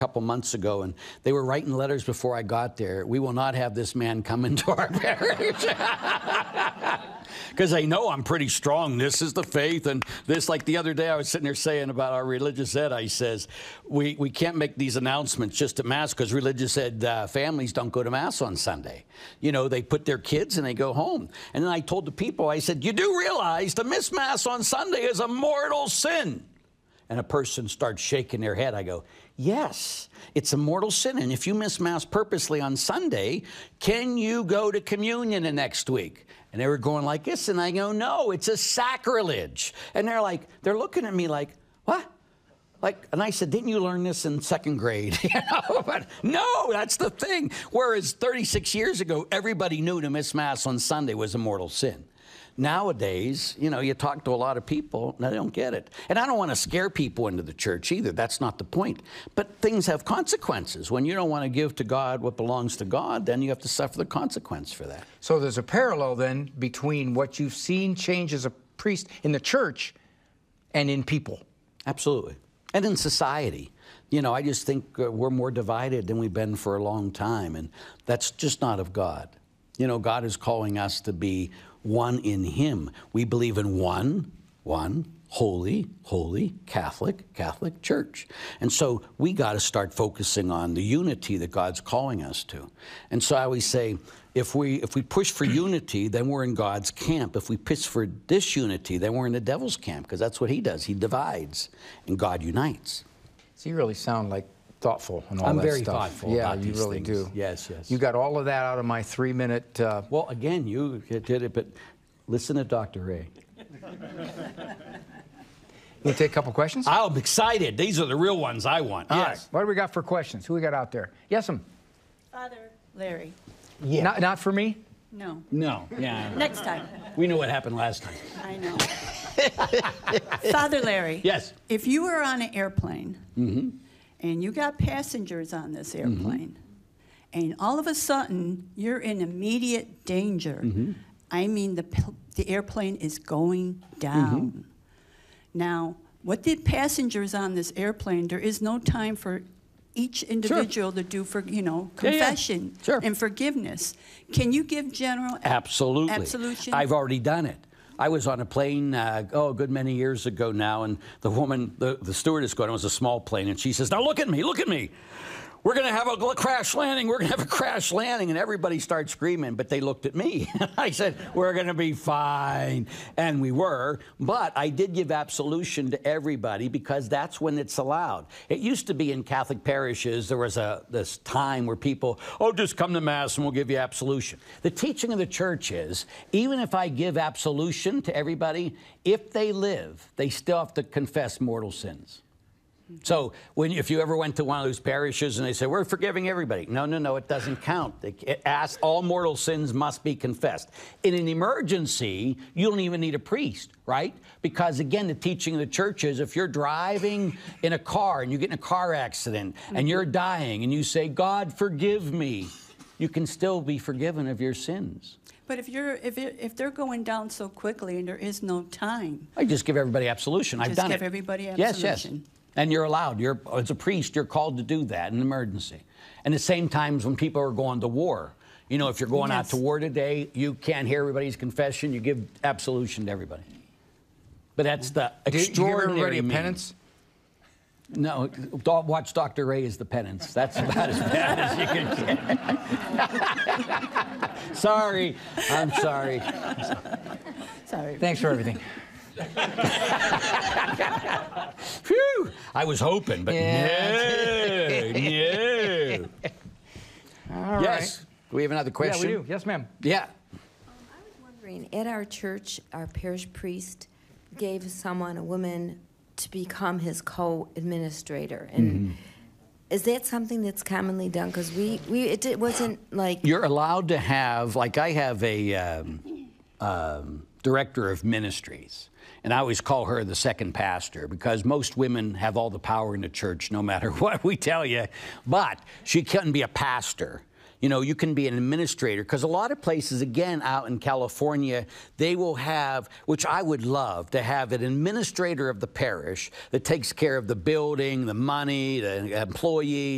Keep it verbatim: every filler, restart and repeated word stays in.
couple months ago, and they were writing letters before I got there. We will not have this man come into our parish. Because they know I'm pretty strong. This is the faith. And this, like the other day, I was sitting there saying about our religious ed, I says, we, we can't make these announcements just at Mass because religious ed uh, families don't go to Mass on Sunday. You know, they put their kids and they go home. And then I told the people, I said, you do realize to miss Mass on Sunday is a mortal sin. And a person starts shaking their head. I go, yes, it's a mortal sin. And if you miss Mass purposely on Sunday, can you go to communion the next week? And they were going like this, and I go, no, it's a sacrilege. And they're like, they're looking at me like, what? Like, and I said, didn't you learn this in second grade? You know, but no, that's the thing. Whereas thirty-six years ago, everybody knew to miss Mass on Sunday was a mortal sin. Nowadays, you know, you talk to a lot of people, and they don't get it. And I don't want to scare people into the church either. That's not the point. But things have consequences. When you don't want to give to God what belongs to God, then you have to suffer the consequence for that. So there's a parallel then between what you've seen change as a priest in the church and in people. Absolutely. And in society. You know, I just think uh, we're more divided than we've been for a long time, and that's just not of God. You know, God is calling us to be one in Him. We believe in one, one, holy, holy, Catholic, Catholic Church. And so we got to start focusing on the unity that God's calling us to. And so I always say, if we, if we push for unity, then we're in God's camp. If we push for disunity, then we're in the devil's camp, because that's what he does. He divides, and God unites. So you really sound like thoughtful and all I'm that very stuff. thoughtful Yeah, about you these really things. do. Yes, yes. You got all of that out of my three-minute... Uh... Well, again, you did it, but listen to Doctor Ray. You take a couple questions? I'm excited. These are the real ones I want. All yes. right. What do we got for questions? Who we got out there? Yes, ma'am. Father Larry. Yeah. Not, not for me? No. No. Yeah. Next time. We know what happened last time. I know. Father Larry. Yes. If you were on an airplane, Mm-hmm. and you got passengers on this airplane, mm-hmm. and all of a sudden you're in immediate danger. Mm-hmm. I mean, the, the airplane is going down. Mm-hmm. Now, what the passengers on this airplane, there is no time for each individual sure. to do, for you know, confession yeah, yeah. Sure. and forgiveness. Can you give general Absolutely. absolution? I've already done it. I was on a plane, uh, oh, a good many years ago now, and the woman, the, the stewardess going, it was a small plane, and she says, now look at me, look at me. We're going to have a crash landing. We're going to have a crash landing. And everybody started screaming, but they looked at me. I said, we're going to be fine. And we were. But I did give absolution to everybody because that's when it's allowed. It used to be in Catholic parishes, there was a this time where people, oh, just come to Mass and we'll give you absolution. The teaching of the church is, even if I give absolution to everybody, if they live, they still have to confess mortal sins. So when, if you ever went to one of those parishes and they say, we're forgiving everybody. No, no, no, it doesn't count. It asks, all mortal sins must be confessed. In an emergency, you don't even need a priest, right? Because, again, the teaching of the church is if you're driving in a car and you get in a car accident and you're dying and you say, God, forgive me, you can still be forgiven of your sins. But if you're if it, if they're going down so quickly and there is no time, I just give everybody absolution. I've just done it. Just give everybody absolution. Yes, yes. And you're allowed. You're, as a priest, you're called to do that in an emergency. And the same times when people are going to war. You know, if you're going yes. out to war today, you can't hear everybody's confession. You give absolution to everybody. But that's the do, extraordinary do you give everybody a means. penance? No, watch Doctor Ray as the penance. That's about as bad as you can get. Sorry. I'm sorry. Sorry. Thanks for everything. Phew! I was hoping, but yeah. no, no. All right. Yes. Do we have another question? Yeah, we do. Yes, ma'am. Yeah. Um, I was wondering, at our church, our parish priest gave someone, a woman, to become his co-administrator, and mm-hmm. is that something that's commonly done? Because we, we, it, it wasn't like you're allowed to have, like I have a um, um, director of ministries. And I always call her the second pastor because most women have all the power in the church no matter what we tell you. But she couldn't be a pastor. You know, you can be an administrator because a lot of places, again, out in California, they will have, which I would love, to have an administrator of the parish that takes care of the building, the money, the employees.